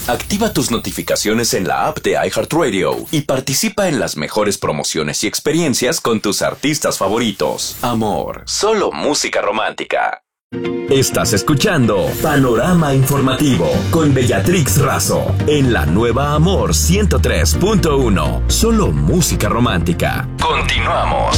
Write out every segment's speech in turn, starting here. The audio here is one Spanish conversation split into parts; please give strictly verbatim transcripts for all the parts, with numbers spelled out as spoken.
Activa tus notificaciones en la app de iHeartRadio y participa en las mejores promociones y experiencias con tus artistas favoritos. Amor, solo música romántica. Estás escuchando Panorama Informativo con Bellatrix Razo en la nueva Amor ciento tres punto uno. Solo música romántica. Continuamos.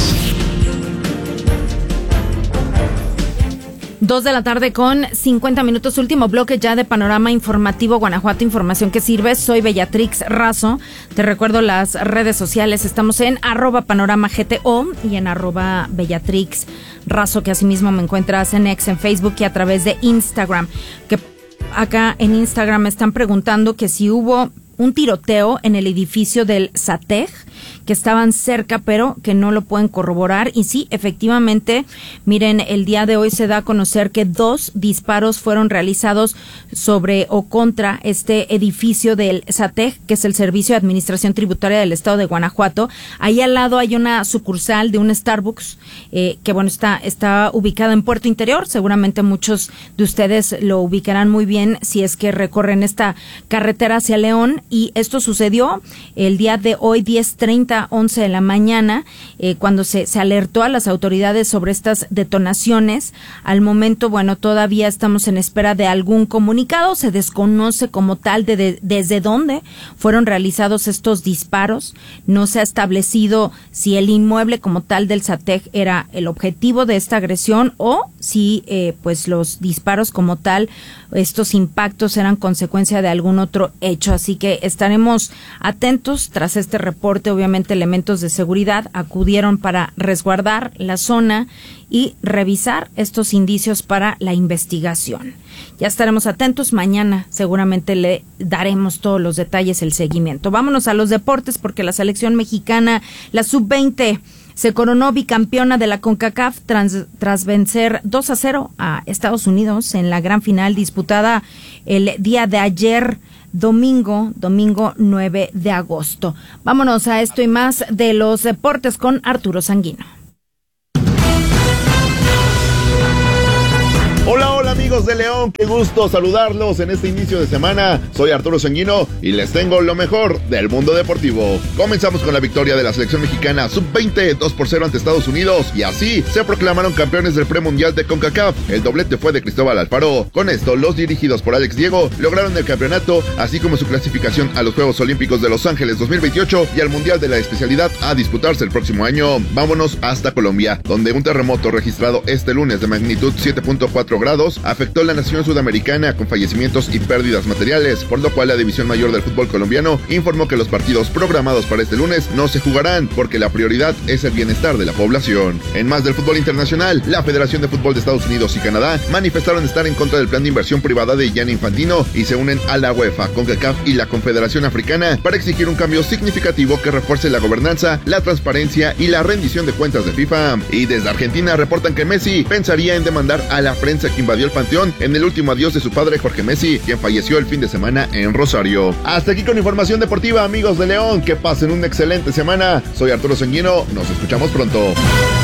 Dos de la tarde con cincuenta minutos, último bloque ya de Panorama Informativo Guanajuato, información que sirve. Soy Bellatrix Razo. Te recuerdo las redes sociales, estamos en arroba panorama gto y en arroba Bellatrix Razo, que asimismo me encuentras en X, en Facebook y a través de Instagram. Que acá en Instagram me están preguntando que si hubo un tiroteo en el edificio del SATEG, que estaban cerca, pero que no lo pueden corroborar. Y sí, efectivamente, miren, el día de hoy se da a conocer que dos disparos fueron realizados sobre o contra este edificio del SATEG, que es el Servicio de Administración Tributaria del Estado de Guanajuato. Ahí al lado hay una sucursal de un Starbucks, eh, que bueno, está, está ubicada en Puerto Interior. Seguramente muchos de ustedes lo ubicarán muy bien si es que recorren esta carretera hacia León. Y esto sucedió el día de hoy, diez treinta, once de la mañana, eh, cuando se, se alertó a las autoridades sobre estas detonaciones. Al momento, bueno, todavía estamos en espera de algún comunicado. Se desconoce como tal de, de, desde dónde fueron realizados estos disparos. No se ha establecido si el inmueble como tal del SATEG era el objetivo de esta agresión o si eh, pues los disparos como tal, estos impactos eran consecuencia de algún otro hecho. Así que estaremos atentos tras este reporte. Obviamente elementos de seguridad acudieron para resguardar la zona y revisar estos indicios para la investigación. Ya estaremos atentos. Mañana seguramente le daremos todos los detalles, el seguimiento. Vámonos a los deportes, porque la selección mexicana, la sub veinte, se coronó bicampeona de la CONCACAF tras, tras vencer dos a cero a Estados Unidos en la gran final disputada el día de ayer, domingo, domingo nueve de agosto. Vámonos a esto y más de los deportes con Arturo Sanguino. Hola, hola amigos de León, qué gusto saludarlos en este inicio de semana. Soy Arturo Sanguino y les tengo lo mejor del mundo deportivo. Comenzamos con la victoria de la selección mexicana sub veinte, dos por cero ante Estados Unidos, y así se proclamaron campeones del premundial de CONCACAF. El doblete fue de Cristóbal Alfaro. Con esto, los dirigidos por Alex Diego lograron el campeonato, así como su clasificación a los Juegos Olímpicos de Los Ángeles dos mil veintiocho y al Mundial de la especialidad a disputarse el próximo año. Vámonos hasta Colombia, donde un terremoto registrado este lunes de magnitud siete punto cuatro grados afectó la nación sudamericana con fallecimientos y pérdidas materiales, por lo cual la División Mayor del fútbol colombiano informó que los partidos programados para este lunes no se jugarán porque la prioridad es el bienestar de la población. En más del fútbol internacional, la Federación de Fútbol de Estados Unidos y Canadá manifestaron estar en contra del plan de inversión privada de Gianni Infantino y se unen a la UEFA, CONCACAF y la Confederación Africana para exigir un cambio significativo que refuerce la gobernanza, la transparencia y la rendición de cuentas de FIFA. Y desde Argentina reportan que Messi pensaría en demandar a la prensa que invadió el panteón en el último adiós de su padre Jorge Messi, quien falleció el fin de semana en Rosario. Hasta aquí con información deportiva, amigos de León, que pasen una excelente semana. Soy Arturo Sanguino, nos escuchamos pronto.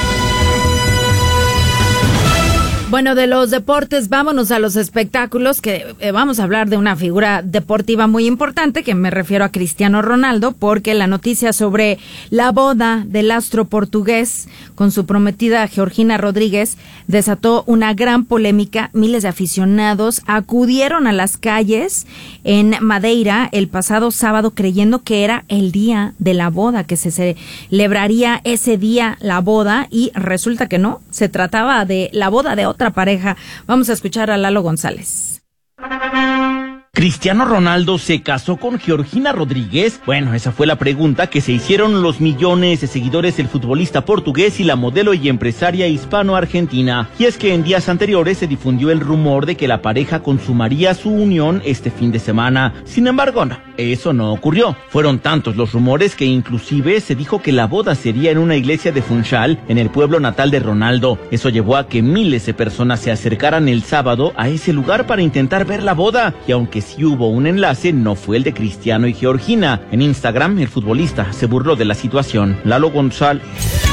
Bueno, de los deportes, vámonos a los espectáculos, que eh, vamos a hablar de una figura deportiva muy importante, que me refiero a Cristiano Ronaldo, porque la noticia sobre la boda del astro portugués con su prometida Georgina Rodríguez desató una gran polémica. Miles de aficionados acudieron a las calles en Madeira el pasado sábado creyendo que era el día de la boda, que se celebraría ese día la boda, y resulta que no, se trataba de la boda de otra otra pareja. Vamos a escuchar a Lalo González. ¿Cristiano Ronaldo se casó con Georgina Rodríguez? Bueno, esa fue la pregunta que se hicieron los millones de seguidores del futbolista portugués y la modelo y empresaria hispano-argentina. Y es que en días anteriores se difundió el rumor de que la pareja consumaría su unión este fin de semana. Sin embargo, no, eso no ocurrió. Fueron tantos los rumores que inclusive se dijo que la boda sería en una iglesia de Funchal, en el pueblo natal de Ronaldo. Eso llevó a que miles de personas se acercaran el sábado a ese lugar para intentar ver la boda. Y aunque si hubo un enlace, no fue el de Cristiano y Georgina. En Instagram, el futbolista se burló de la situación. Lalo González.